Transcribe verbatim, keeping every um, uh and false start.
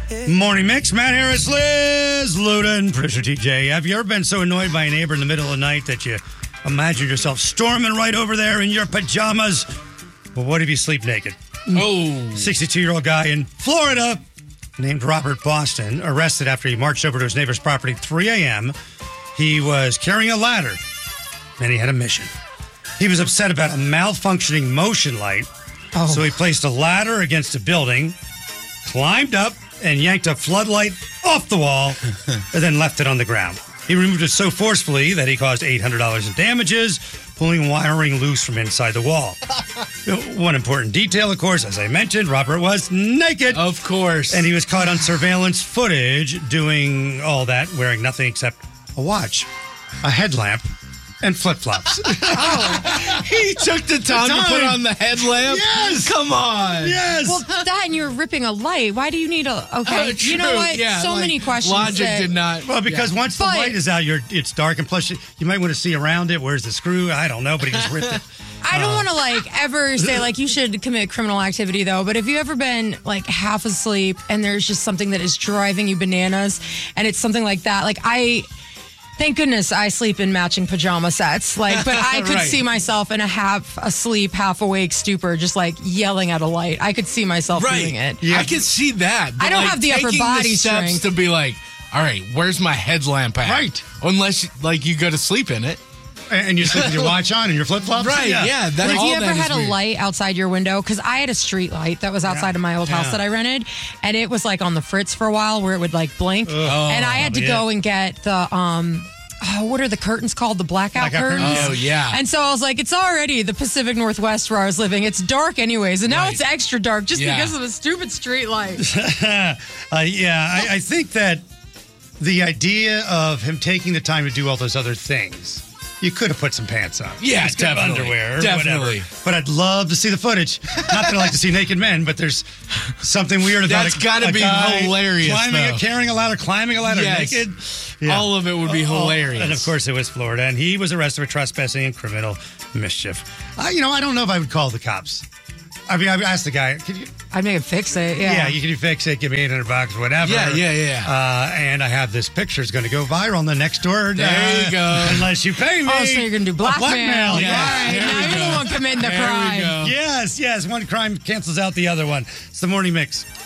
Morning Mix, Matt Harris, Liz Luda, and producer T J. Have you ever been so annoyed by a neighbor in the middle of the night that you imagine yourself storming right over there in your pajamas? Well, what if you sleep naked? Oh. sixty-two-year-old guy in Florida named Robert Boston, arrested after he marched over to his neighbor's property at three a.m. He was carrying a ladder, and he had a mission. He was upset about a malfunctioning motion light, oh. so he placed a ladder against a building, climbed up, and yanked a floodlight off the wall, and then left it on the ground. He removed it so forcefully that he caused eight hundred dollars in damages, pulling wiring loose from inside the wall. One important detail, of course, as I mentioned, Robert was naked. Of course. And he was caught on surveillance footage doing all that, wearing nothing except a watch, a headlamp, and flip-flops. Oh, he took the time, the time to put on the headlamp? Yes! Come on. Yes! Well, that and you're ripping a light. Why do you need a... Okay, uh, you know what? Yeah, so like, many questions. Logic that, did not... Well, because yeah. once the but, light is out, you're it's dark, and plus you, you might want to see around it. Where's the screw? I don't know, but he just ripped it. I don't uh, want to, like, ever say, like, you should commit criminal activity, though, but have you ever been, like, half asleep and there's just something that is driving you bananas, and it's something like that? Like, I... Thank goodness I sleep in matching pajama sets. Like, but I could right. see myself in a half asleep, half awake stupor, just like yelling at a light. I could see myself right. doing it. Yeah. I can see that. I don't like, have the upper body the steps strength to be like, all right, where's my headlamp at? Right. Unless, like, you go to sleep in it. And you sleep with your watch on and your flip-flops? Right, yeah. yeah that, have you ever that had a weird. light outside your window? Because I had a street light that was outside yeah. of my old house yeah. that I rented, and it was, like, on the fritz for a while where it would, like, blink. Oh, and I had to yeah. go and get the... um. Oh, what are the curtains called? The blackout, blackout curtains? curtains. Oh, yeah. And so I was like, it's already the Pacific Northwest where I was living. It's dark anyways. And now right. it's extra dark just yeah. because of a stupid street light. uh, yeah, I, I think that the idea of him taking the time to do all those other things, you could have put some pants on. Yeah, Just have definitely. underwear or definitely. whatever. But I'd love to see the footage. Not that I like to see naked men, but there's something weird about That's it. That's got to be hilarious, climbing though. A, carrying a ladder, climbing a ladder yes. naked. Yeah. All of it would be oh, hilarious. And, of course, it was Florida. And he was arrested for trespassing and criminal mischief. Uh, you know, I don't know if I would call the cops. I mean, I asked the guy, could you... I'd make it fix it, yeah. Yeah, you can fix it, give me eight hundred bucks, whatever. Yeah, yeah, yeah. Uh, and I have this picture. It's going to go viral on the next door. There uh, you go. Unless you pay me. Oh, so you're going to do blackmail. blackmail. Yeah. Yeah. All right, now you're the one committing the there crime. We go. Yes, yes. One crime cancels out the other one. It's the Morning Mix.